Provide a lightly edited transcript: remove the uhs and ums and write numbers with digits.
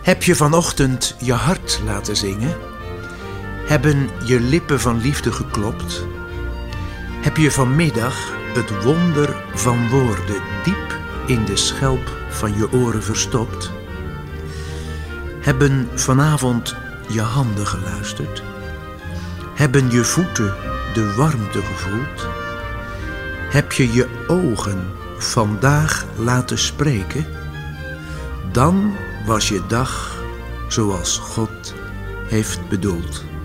Heb je vanochtend je hart laten zingen? Hebben je lippen van liefde geklopt? Heb je vanmiddag het wonder van woorden diep in de schelp van je oren verstopt? Hebben vanavond je handen geluisterd? Hebben je voeten de warmte gevoeld? Heb je je ogen vandaag laten spreken? Dan was je dag zoals God heeft bedoeld.